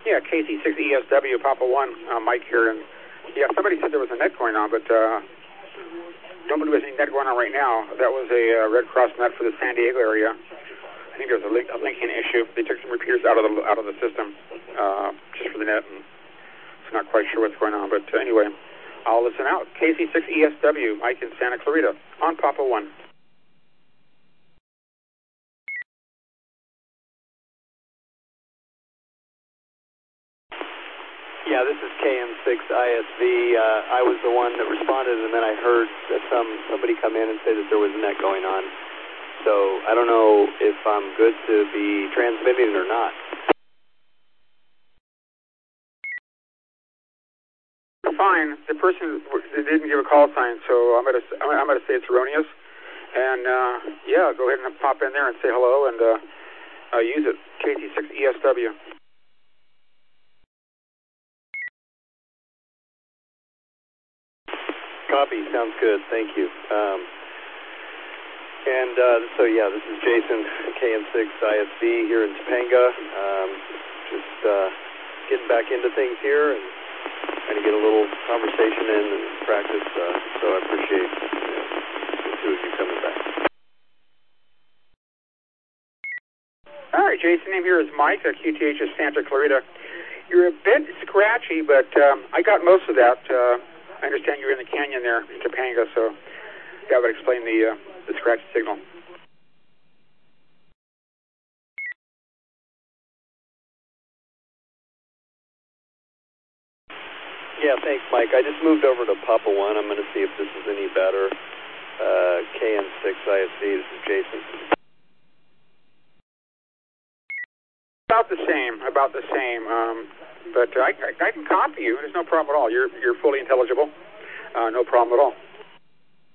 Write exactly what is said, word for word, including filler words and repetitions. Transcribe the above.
Yeah, K C six E S W, Papa one, uh, Mike here. And yeah, somebody said there was a net going on, but uh, don't believe there's any net going on right now. That was a uh, Red Cross net for the San Diego area. I think there was a, link, a linking issue. They took some repeaters out of the out of the system uh, just for the net, and it's not quite sure what's going on. But uh, anyway, I'll listen out. K C six E S W, Mike in Santa Clarita, on Papa one. Yeah, this is K M six I S V. Uh, I was the one that responded, and then I heard that some somebody come in and say that there was a net going on. So I don't know if I'm good to be transmitting or not. Fine. The person didn't give a call sign, so I'm gonna I'm gonna say it's erroneous. And uh, yeah, go ahead and pop in there and say hello and uh, uh, use it. K C six E S W. Copy. Sounds good. Thank you. Um, and uh, so, yeah, this is Jason, K M six I S V here in Topanga. Um, just uh, getting back into things here and trying to get a little conversation in and practice. Uh, so I appreciate you know, the two of you coming back. All right, Jason. Name here is Mike, uh, Q T H of Santa Clarita. You're a bit scratchy, but um, I got most of that. Uh, I understand you're in the canyon there in Topanga, so that would explain the, uh, the scratch signal. Yeah, thanks, Mike. I just moved over to Papa one. I'm going to see if this is any better. Uh, K M six I S V, this is Jason. About the same, about the same. Um, but uh, I, I, I can copy you. There's no problem at all. You're, you're fully intelligible. Uh, no problem at all.